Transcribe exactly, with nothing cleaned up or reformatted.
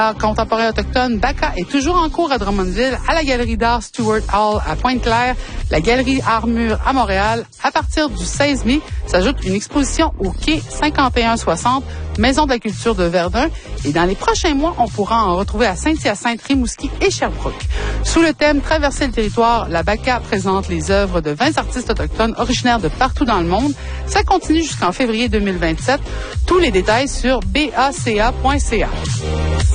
Art contemporain autochtone, Baka est toujours en cours à Drummondville, à la Galerie d'art Stuart Hall à Pointe-Claire, la Galerie Armure à Montréal. À partir du seize mai, s'ajoute une exposition au quai cinquante et un soixante, Maison de la culture de Verdun. Et dans les prochains mois, on pourra en retrouver à Saint-Hyacinthe, Rimouski et Sherbrooke. Sous le thème Traverser le territoire, la Baka présente les œuvres de vingt artistes autochtones originaires de partout dans le monde. Ça continue jusqu'en février deux mille vingt-sept. Tous les détails sur b a c a point c a.